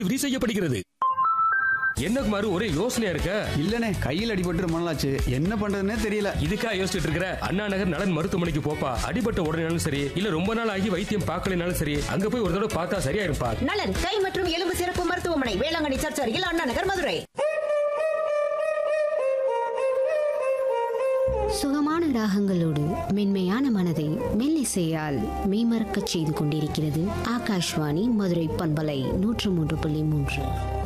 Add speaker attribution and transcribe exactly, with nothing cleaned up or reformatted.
Speaker 1: Delivery செய்யப்படுகிறது. என்ன குமாரு ஒரே யோசனையா இருக்க?
Speaker 2: இல்லனே, கையில் அடிபட்டு ரொம்ப நாளாச்சு, என்ன பண்றதுன்னே தெரியல.
Speaker 1: இதுக்கா யோசிச்சுட்டு இருக்கிற? அண்ணா நகர் நலன் மருத்துவமனைக்கு போப்பா. அடிபட்ட உடனேனாலும் சரி, இல்ல ரொம்ப நாள் ஆகி வைத்தியம் பார்க்கலனாலும் சரி, அங்க போய் ஒரு தடவை பார்த்தா சரியா இருப்பா.
Speaker 3: நலன் கை மற்றும் எலும்பு சிறப்பு மருத்துவமனை, வேளாங்கண்ணி சர்ச் அருகில், அண்ணா நகர், மதுரை.
Speaker 4: சுகமான ராகங்களோடு மென்மையான மனதை மெல்லிசையால் மெய்மறக்கச் செய்து கொண்டிருக்கிறது ஆகாஷ்வாணி மதுரை பண்பலை நூற்று மூன்று புள்ளி மூன்று.